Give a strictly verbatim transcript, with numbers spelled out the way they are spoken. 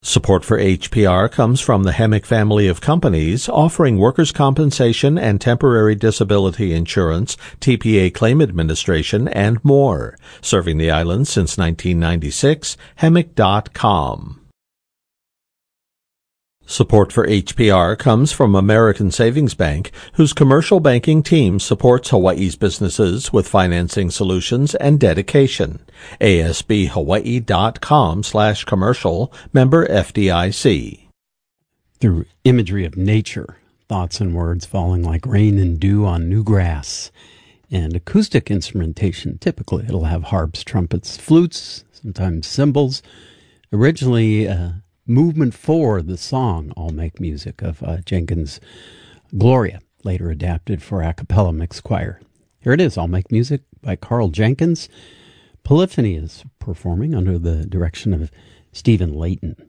Support for H P R comes from the Hemick family of companies offering workers' compensation and temporary disability insurance, T P A claim administration, and more. Serving the island since nineteen ninety-six, hemick dot com. Support for H P R comes from American Savings Bank, whose commercial banking team supports Hawaii's businesses with financing solutions and dedication. A S B hawaii dot com slash commercial, member F D I C. Through imagery of nature, thoughts and words falling like rain and dew on new grass. And acoustic instrumentation, typically it'll have harps, trumpets, flutes, sometimes cymbals. Originally, uh, Movement four, the song I'll Make Music of uh, Jenkins' Gloria, later adapted for a cappella mixed choir. Here it is, I'll Make Music by Carl Jenkins. Polyphony is performing under the direction of Stephen Layton.